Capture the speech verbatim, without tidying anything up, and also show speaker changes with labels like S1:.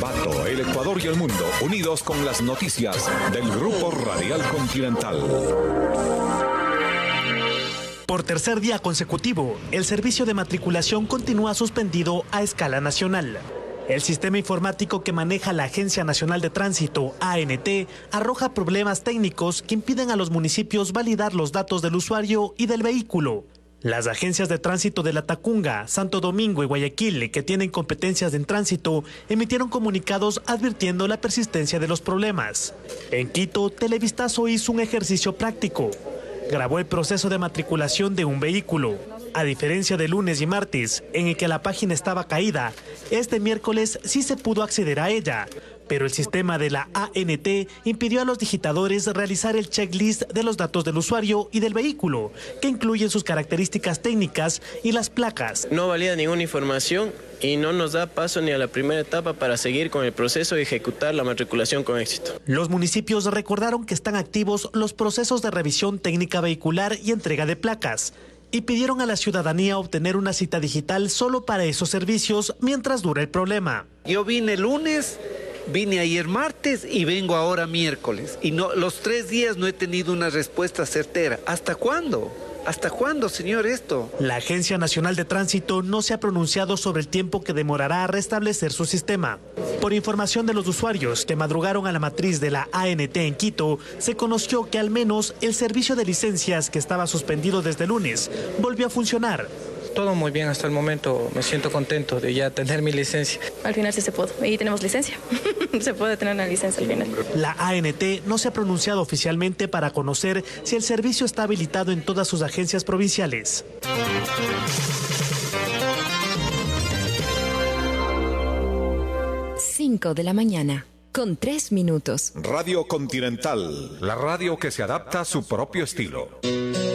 S1: Ambato, el Ecuador y el mundo, unidos con las noticias del Grupo Radial Continental.
S2: Por tercer día consecutivo, el servicio de matriculación continúa suspendido a escala nacional. El sistema informático que maneja la Agencia Nacional de Tránsito, A N T, arroja problemas técnicos que impiden a los municipios validar los datos del usuario y del vehículo. Las agencias de tránsito de La Tacunga, Santo Domingo y Guayaquil, que tienen competencias en tránsito, emitieron comunicados advirtiendo la persistencia de los problemas. En Quito, Televistazo hizo un ejercicio práctico. Grabó el proceso de matriculación de un vehículo. A diferencia de lunes y martes, en el que la página estaba caída, este miércoles sí se pudo acceder a ella. Pero el sistema de la A N T impidió a los digitadores realizar el checklist de los datos del usuario y del vehículo, que incluyen sus características técnicas y las placas.
S3: No valida ninguna información y no nos da paso ni a la primera etapa para seguir con el proceso y ejecutar la matriculación con éxito.
S2: Los municipios recordaron que están activos los procesos de revisión técnica vehicular y entrega de placas, y pidieron a la ciudadanía obtener una cita digital solo para esos servicios mientras dura el problema.
S4: Yo vine el lunes, vine ayer martes y vengo ahora miércoles. Y no, los tres días no he tenido una respuesta certera. ¿Hasta cuándo? ¿Hasta cuándo, señor, esto?
S2: La Agencia Nacional de Tránsito no se ha pronunciado sobre el tiempo que demorará a restablecer su sistema. Por información de los usuarios que madrugaron a la matriz de la A N T en Quito, se conoció que al menos el servicio de licencias, que estaba suspendido desde lunes, volvió a funcionar.
S5: Todo muy bien hasta el momento, me siento contento de ya tener mi licencia.
S6: Al final sí se pudo, y tenemos licencia, se puede tener una licencia al final.
S2: La A N T no se ha pronunciado oficialmente para conocer si el servicio está habilitado en todas sus agencias provinciales.
S7: cinco de la mañana, con tres minutos.
S1: Radio Continental, la radio que se adapta a su propio estilo.